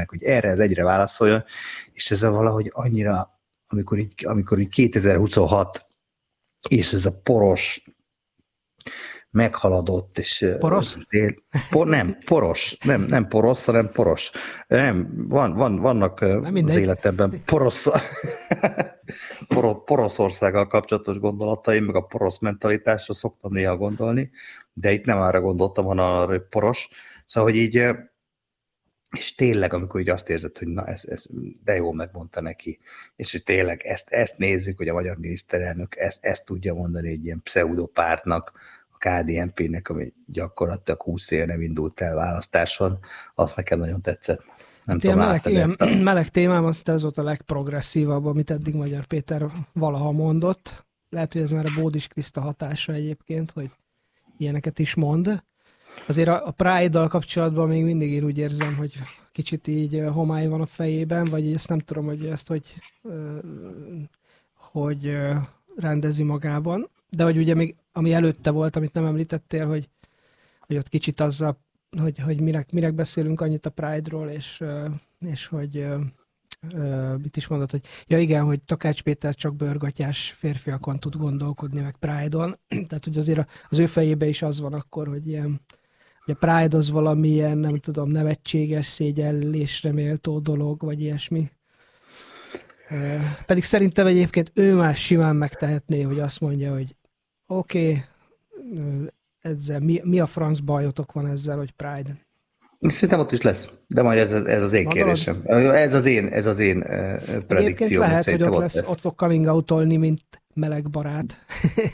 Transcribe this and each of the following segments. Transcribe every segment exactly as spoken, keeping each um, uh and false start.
meg, hogy erre az egyre válaszoljon, és ez a valahogy annyira, amikor így, amikor így kétezer-huszonhat, és ez a poros, meghaladott, és... Poros? Dél, por, nem, poros, nem, nem porosz, hanem poros. Nem, van, van, vannak nem az életemben porosz, Poroszországgal kapcsolatos gondolataim, meg a porosz mentalitásra szoktam néha gondolni, de itt nem arra gondoltam, hanem arra, hogy poros. Szóval, hogy így, és tényleg, amikor így azt érzed, hogy na, ez, ez de jól megmondta neki, és hogy tényleg ezt, ezt nézzük, hogy a magyar miniszterelnök ezt, ezt tudja mondani egy ilyen pseudopártnak, a ká dé en pé-nek, ami gyakorlatilag húsz éve nem indult el választáson, azt nekem nagyon tetszett. Nem hát ilyen meleg, ilyen a... meleg témám, azt ez volt a legprogresszívabb, amit eddig Magyar Péter valaha mondott. Lehet, hogy ez már a Bódis Kriszta hatása egyébként, hogy ilyeneket is mond. Azért a, a Pride-dal kapcsolatban még mindig én úgy érzem, hogy kicsit így homály van a fejében, vagy ezt nem tudom, hogy ezt hogy, hogy rendezi magában. De hogy ugye még, ami előtte volt, amit nem említettél, hogy, hogy ott kicsit azzal, hogy, hogy mire, mire beszélünk annyit a Pride-ról, és, és hogy mit is mondott, hogy ja igen, hogy Takács Péter csak bőrgatyás férfiakon tud gondolkodni, meg Pride-on. Tehát, hogy azért az ő fejében is az van akkor, hogy ilyen, hogy a Pride az valamilyen, nem tudom, nevetséges, szégyellésre méltó dolog, vagy ilyesmi. Pedig szerintem egyébként ő már simán megtehetné, hogy azt mondja, hogy oké, okay, ezzel mi, mi a franc bajotok van ezzel, hogy Pride? Szerintem ott is lesz, de majd ez, ez az én kérésem. Ez az én, ez az én uh, predikcióm. Lehet, hogy ott, lesz, ott fog coming out-olni, mint meleg barát.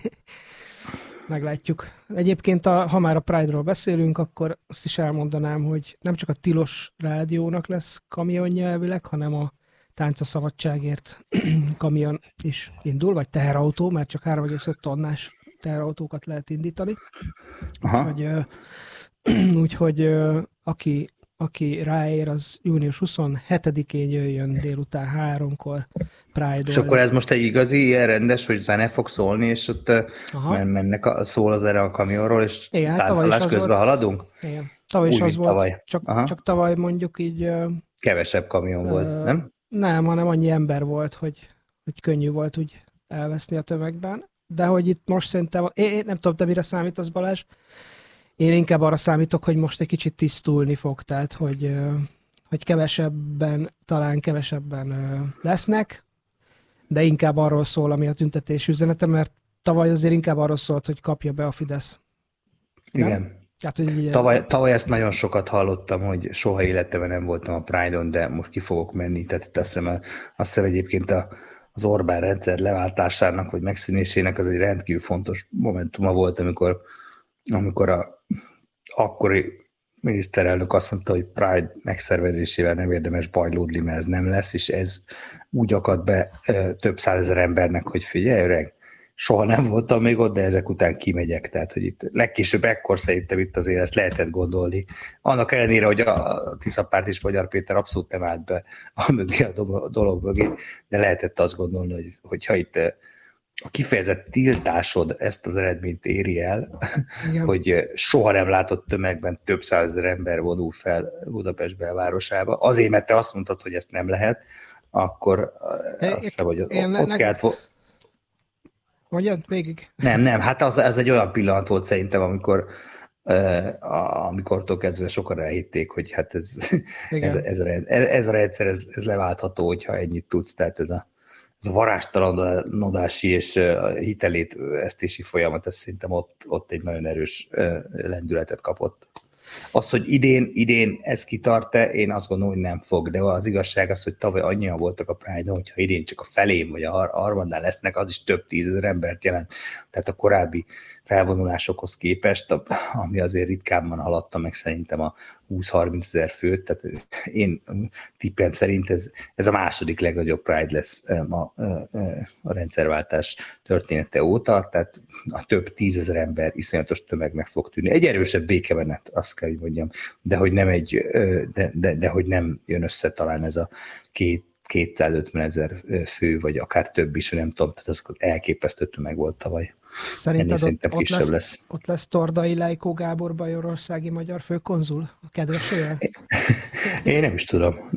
Meglátjuk. Egyébként, a, ha már a Pride-ról beszélünk, akkor azt is elmondanám, hogy nem csak a Tilos Rádiónak lesz kamionja elvileg, hanem a Tánc a Szabadságért kamion is indul, vagy teherautó, mert csak három egész öt tonnás teherautókat lehet indítani. Hogy, úgyhogy aki, aki ráér, az június huszonhetedikén jöjjön délután háromkor Pride-on. És akkor ez most egy igazi ilyen rendes, hogy zene fog szólni, és ott Aha. mennek a, szól az erre a kamionról, és igen, táncolás közben volt. Haladunk? Igen. Tavaly is az volt, tavaly. Csak, csak tavaly mondjuk így... Kevesebb kamion uh, volt, nem? Nem, hanem annyi ember volt, hogy, hogy könnyű volt úgy elveszni a tömegben. De hogy itt most szerintem, én, én nem tudom, te mire számítasz, Balázs? Én inkább arra számítok, hogy most egy kicsit tisztulni fog, tehát hogy, hogy kevesebben, talán kevesebben lesznek, de inkább arról szól, ami a tüntetés üzenete, mert tavaly azért inkább arról szólt, hogy kapja be a Fidesz. Igen. Nem? Tehát, hogy így tavaly, tavaly ezt nagyon sokat hallottam, hogy soha életemben nem voltam a Pride-on, de most ki fogok menni. Tehát azt hiszem, azt hiszem egyébként a, az Orbán rendszer leváltásának, vagy megszűnésének az egy rendkívül fontos momentuma volt, amikor, amikor a akkori miniszterelnök azt mondta, hogy Pride megszervezésével nem érdemes bajlódni, mert ez nem lesz, és ez úgy akadt be több százezer embernek, hogy figyelj, öreg, soha nem voltam még ott, de ezek után kimegyek. Tehát, hogy itt legkésőbb ekkor szerintem itt azért ezt lehetett gondolni. Annak ellenére, hogy a Tiszapárt és Magyar Péter abszolút nem állt be a, mögé, a dolog mögé, de lehetett azt gondolni, hogy, hogyha itt a kifejezett tiltásod ezt az eredményt éri el, igen. hogy soha nem látott tömegben több százezer ember vonul fel Budapest belvárosába. Azért, mert te azt mondtad, hogy ezt nem lehet, akkor é, azt hiszem, hogy én ott ne, kellett... Mondjad végig. Nem, nem, hát az, az egy olyan pillanat volt szerintem, amikor uh, amikortól kezdve sokan elhitték, hogy hát ez, ez, ez, ez, ez a rendszer, ez, ez leváltható, hogyha ennyit tudsz, tehát ez a ez a varázstalannodási és hitelét vesztési folyamat, ez szerintem ott, ott egy nagyon erős lendületet kapott. Az, hogy idén, idén ez kitart-e, én azt gondolom, hogy nem fog, de az igazság az, hogy tavaly annyian voltak a Pride-on, hogyha idén csak a felén vagy a harmadán lesznek, az is több tízezer embert jelent. Tehát a korábbi felvonulásokhoz képest, ami azért ritkábban haladta meg szerintem a húsz-harminc ezer főt, tehát én tippem szerint ez, ez a második legnagyobb Pride lesz a, a, a rendszerváltás története óta, tehát a több tízezer ember iszonyatos tömegnek fog tűnni. Egy erősebb békemenet, azt kell, hogy mondjam, de hogy nem, egy, de, de, de hogy nem jön össze talán ez a két kétszázötven ezer fő, vagy akár több is, nem tudom, tehát ez elképesztő tömeg volt tavaly. Szerinted ott, ott, lesz, lesz. ott lesz Tordai Lejkó Gábor bajorországi magyar főkonzul? A kedvesével? Én nem is tudom.